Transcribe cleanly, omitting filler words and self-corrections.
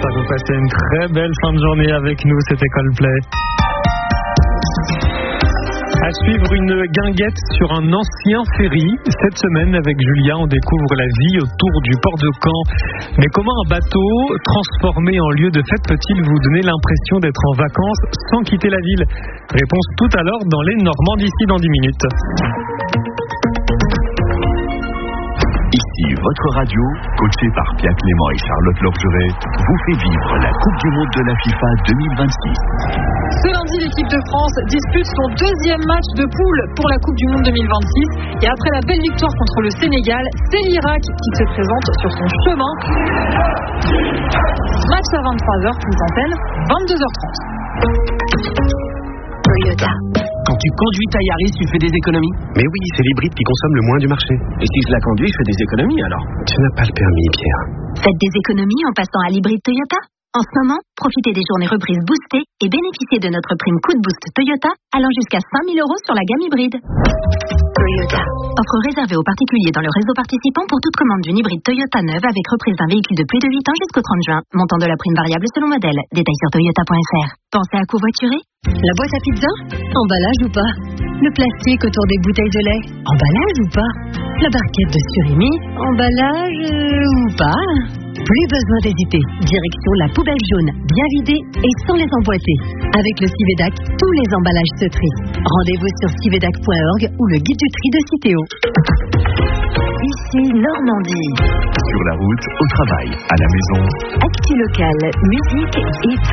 vous passez une très belle fin de journée avec nous, c'était Coldplay. À suivre une guinguette sur un ancien ferry. Cette semaine, avec Julia, on découvre la vie autour du port de Caen. Mais comment un bateau transformé en lieu de fête peut-il vous donner l'impression d'être en vacances sans quitter la ville? Réponse tout à l'heure dans les Normands d'ici dans 10 minutes. Ici, votre radio, coachée par Pierre Clément et Charlotte Lorgeret, vous fait vivre la Coupe du Monde de la FIFA 2026. Ce lundi, l'équipe de France dispute son deuxième match de poule pour la Coupe du Monde 2026. Et après la belle victoire contre le Sénégal, c'est l'Irak qui se présente sur son chemin. Match à 23h, plus antenne, 22h30. Toyota. Quand tu conduis ta Yaris, tu fais des économies? Mais oui, c'est l'hybride qui consomme le moins du marché. Et si je la conduis, je fais des économies alors? Tu n'as pas le permis, Pierre. Faites des économies en passant à l'hybride Toyota. En ce moment, profitez des journées reprises boostées et bénéficiez de notre prime coup de boost Toyota allant jusqu'à 5 000 € sur la gamme hybride. Toyota. Offre réservée aux particuliers dans le réseau participant pour toute commande d'une hybride Toyota neuve avec reprise d'un véhicule de plus de 8 ans jusqu'au 30 juin. Montant de la prime variable selon modèle. Détails sur toyota.fr. Pensez à covoiturer? La boîte à pizza? Emballage ou pas? Le plastique autour des bouteilles de lait? Emballage ou pas? La barquette de surimi? Emballage ou pas? Plus besoin d'hésiter. Direction la poubelle jaune, bien vidée et sans les emboîter. Avec le Civedac, tous les emballages se trient. Rendez-vous sur civedac.org ou le guide du tri de Citeo. Ici Normandie. Sur la route, au travail, à la maison. Actu local, musique et